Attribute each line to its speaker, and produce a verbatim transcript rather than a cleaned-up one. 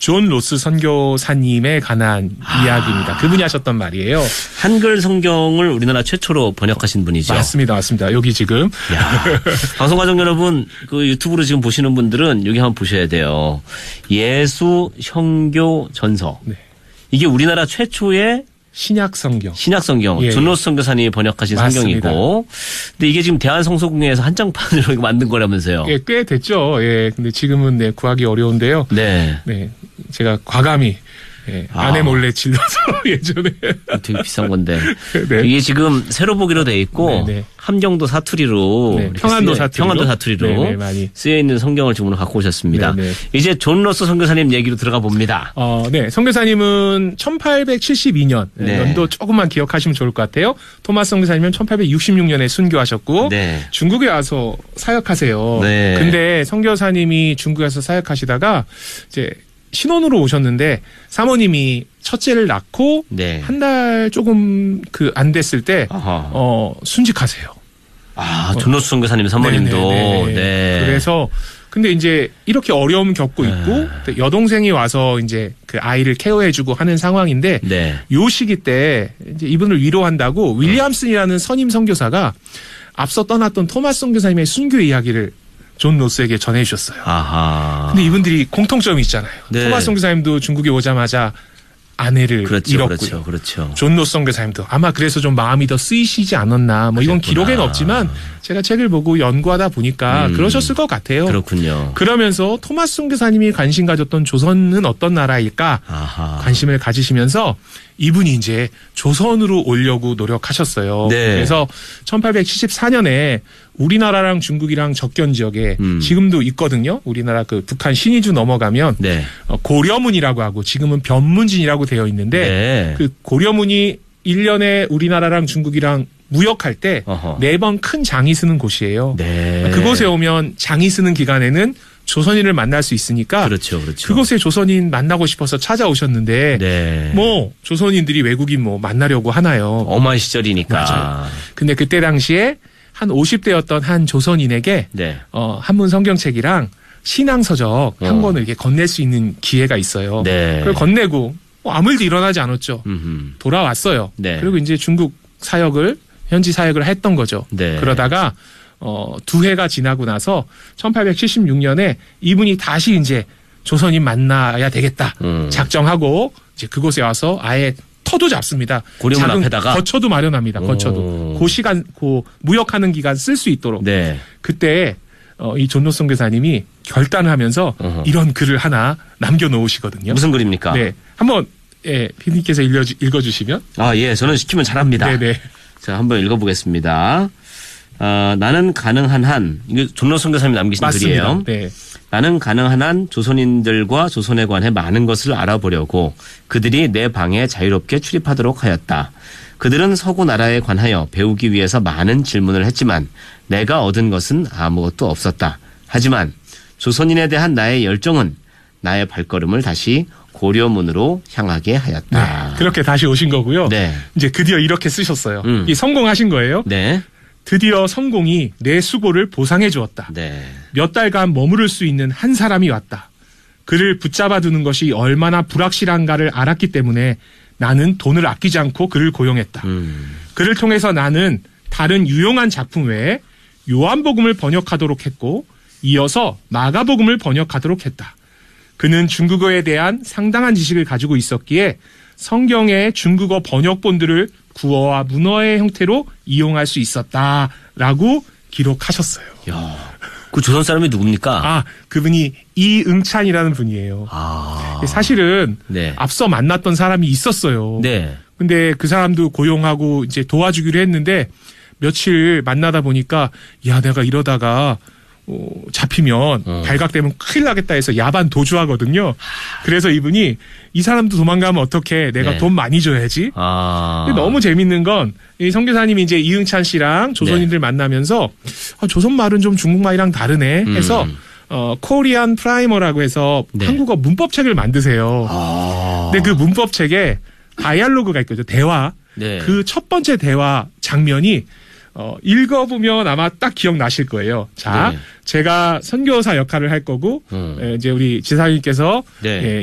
Speaker 1: 존 로스 선교사님에 관한 아. 이야기입니다. 그분이 하셨던 말이에요.
Speaker 2: 한글 성경을 우리나라 최초로 번역하신 분이죠.
Speaker 1: 맞습니다. 맞습니다. 여기 지금.
Speaker 2: 방송가족 여러분, 그 유튜브로 지금 보시는 분들은 여기 한번 보셔야 돼요. 예수 형교 전서. 네. 이게 우리나라 최초의
Speaker 1: 신약 성경.
Speaker 2: 신약 성경. 예. 존 로스 선교사님이 번역하신 맞습니다. 성경이고. 근데 이게 지금 대한성서공회에서 한정판으로 만든 거라면서요.
Speaker 1: 예, 꽤 됐죠. 예. 근데 지금은 네, 구하기 어려운데요.
Speaker 2: 네.
Speaker 1: 네. 제가 과감히 예, 아. 아내 몰래 질러서 예전에.
Speaker 2: 되게 비싼 건데. 네. 이게 지금 세로 보기로 돼 있고 네네. 함경도 사투리로
Speaker 1: 네, 평안도
Speaker 2: 쓰여,
Speaker 1: 사투리로
Speaker 2: 평안도 사투리로
Speaker 1: 네네, 많이.
Speaker 2: 쓰여 있는 성경을 지금 갖고 오셨습니다. 네네. 이제 존 로스 선교사님 얘기로 들어가 봅니다.
Speaker 1: 어, 네, 선교사님은 천팔백칠십이 년 네. 연도 조금만 기억하시면 좋을 것 같아요. 토마스 선교사님은 천팔백육십육 년에 순교하셨고 네. 중국에 와서 사역하세요. 네. 근데 선교사님이 중국에서 사역하시다가 이제 신혼으로 오셨는데 사모님이 첫째를 낳고 네. 한 달 조금 그 안 됐을 때 어, 순직하세요.
Speaker 2: 아, 존 로스 선교사님 사모님도.
Speaker 1: 네네네. 네. 그래서 근데 이제 이렇게 어려움 겪고 있고 네. 여동생이 와서 이제 그 아이를 케어해주고 하는 상황인데 네. 요 시기 때 이제 이분을 위로한다고 윌리엄슨이라는 선임 선교사가 앞서 떠났던 토마스 선교사님의 순교 이야기를 존 로스에게 전해주셨어요. 아하. 근데 이분들이 공통점이 있잖아요. 네. 토마스 선교사님도 중국에 오자마자 아내를
Speaker 2: 그렇죠,
Speaker 1: 잃었고요.
Speaker 2: 그렇죠, 그렇죠.
Speaker 1: 존 로스 선교사님도 아마 그래서 좀 마음이 더 쓰이시지 않았나. 뭐 이건 그랬구나. 기록에는 없지만 제가 책을 보고 연구하다 보니까 음, 그러셨을 것 같아요.
Speaker 2: 그렇군요.
Speaker 1: 그러면서 토마스 선교사님이 관심 가졌던 조선은 어떤 나라일까 아하. 관심을 가지시면서 이분이 이제 조선으로 오려고 노력하셨어요. 네. 그래서 천팔백칠십사 년에 우리나라랑 중국이랑 접견 지역에 음. 지금도 있거든요. 우리나라 그 북한 신의주 넘어가면 네. 고려문이라고 하고 지금은 변문진이라고 되어 있는데 네. 그 고려문이 일 년에 우리나라랑 중국이랑 무역할 때 매번 큰 장이 쓰는 곳이에요. 네. 그곳에 오면 장이 쓰는 기간에는 조선인을 만날 수 있으니까
Speaker 2: 그렇죠, 그렇죠.
Speaker 1: 그곳에 조선인 만나고 싶어서 찾아오셨는데 네. 뭐 조선인들이 외국인 뭐 만나려고 하나요?
Speaker 2: 엄한 시절이니까.
Speaker 1: 맞아요. 근데 그때 당시에 한 오십 대였던 한 조선인에게 네. 어, 한문 성경책이랑 신앙서적 어. 한 권을 이렇게 건넬 수 있는 기회가 있어요. 네. 그걸 건네고 뭐 아무 일도 일어나지 않았죠. 음흠. 돌아왔어요. 네. 그리고 이제 중국 사역을 현지 사역을 했던 거죠. 네. 그러다가 어, 두 해가 지나고 나서 천팔백칠십육 년에 이분이 다시 이제 조선인 만나야 되겠다 음. 작정하고 이제 그곳에 와서 아예 터도 잡습니다.
Speaker 2: 고려문 앞에다가
Speaker 1: 거처도 마련합니다. 거처도. 그 시간, 그 무역하는 기간 쓸 수 있도록. 네. 그때 어, 이 존 로스 선교사님이 결단을 하면서 어허. 이런 글을 하나 남겨놓으시거든요.
Speaker 2: 무슨 글입니까?
Speaker 1: 네, 한번 예, 피디님께서 읽어주, 읽어주시면.
Speaker 2: 아, 예, 저는 시키면 잘합니다.
Speaker 1: 네네.
Speaker 2: 자, 한번 읽어보겠습니다. 어, 나는 가능한 한, 이거 존 로스 선교사님이 남기신
Speaker 1: 맞습니다.
Speaker 2: 글이에요.
Speaker 1: 네.
Speaker 2: 나는 가능한 한 조선인들과 조선에 관해 많은 것을 알아보려고 그들이 내 방에 자유롭게 출입하도록 하였다. 그들은 서구 나라에 관하여 배우기 위해서 많은 질문을 했지만 내가 얻은 것은 아무것도 없었다. 하지만 조선인에 대한 나의 열정은 나의 발걸음을 다시 고려문으로 향하게 하였다.
Speaker 1: 네, 그렇게 다시 오신 거고요. 네. 이제 드디어 이렇게 쓰셨어요. 음. 이 성공하신 거예요.
Speaker 2: 네.
Speaker 1: 드디어 성공이 내 수고를 보상해 주었다. 네. 몇 달간 머무를 수 있는 한 사람이 왔다. 그를 붙잡아 두는 것이 얼마나 불확실한가를 알았기 때문에 나는 돈을 아끼지 않고 그를 고용했다. 음. 그를 통해서 나는 다른 유용한 작품 외에 요한복음을 번역하도록 했고 이어서 마가복음을 번역하도록 했다. 그는 중국어에 대한 상당한 지식을 가지고 있었기에 성경의 중국어 번역본들을 구어와 문어의 형태로 이용할 수 있었다라고 기록하셨어요.
Speaker 2: 야, 그 조선 사람이 누굽니까?
Speaker 1: 아, 그분이 이응찬이라는 분이에요. 아, 사실은 네. 앞서 만났던 사람이 있었어요. 네. 근데 그 사람도 고용하고 이제 도와주기로 했는데 며칠 만나다 보니까 야, 내가 이러다가 어, 잡히면 어. 발각되면 큰일 나겠다 해서 야반 도주하거든요. 그래서 이분이 이 사람도 도망가면 어떡해. 내가 네. 돈 많이 줘야지. 아. 근데 너무 재밌는 건 이 선교사님이 이제 이응찬 씨랑 조선인들 네. 만나면서 아, 조선말은 좀 중국말이랑 다르네 해서 음. 어, 코리안 프라이머라고 해서 네. 한국어 문법책을 만드세요. 아. 근데 그 문법책에 다이얼로그가 있거든요. 대화. 네. 그 첫 번째 대화 장면이 어, 읽어보면 아마 딱 기억나실 거예요. 자, 네. 제가 선교사 역할을 할 거고, 음. 에, 이제 우리 지사님께서 네. 예,